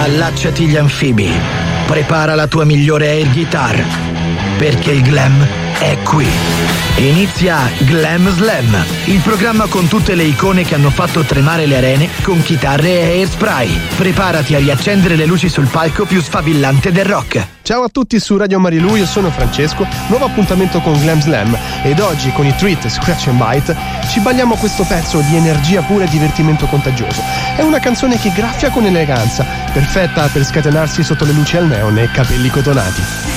allacciati gli anfibi, prepara la tua migliore air guitar, perché il glam è qui. Inizia Glam Slam, il programma con tutte le icone che hanno fatto tremare le arene con chitarre e hairspray. Preparati a riaccendere le luci sul palco più sfavillante del rock. Ciao a tutti su Radio Marilu, io sono Francesco, nuovo appuntamento con Glam Slam ed oggi con i Treat, Scratch and Bite ci balliamo questo pezzo di energia pura e divertimento contagioso. È una canzone che graffia con eleganza, perfetta per scatenarsi sotto le luci al neon e capelli cotonati.